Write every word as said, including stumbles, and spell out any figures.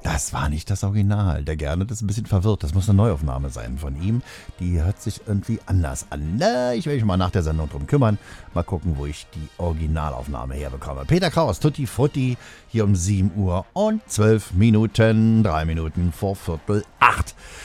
Das war nicht das Original. Der Gernot ist ein bisschen verwirrt. Das muss eine Neuaufnahme sein von ihm. Die hört sich irgendwie anders an. Na, ich werde mich mal nach der Sendung drum kümmern. Mal gucken, wo ich die Originalaufnahme herbekomme. Peter Kraus, Tutti Frutti, hier um sieben Uhr und zwölf Minuten. Drei Minuten vor Viertel acht.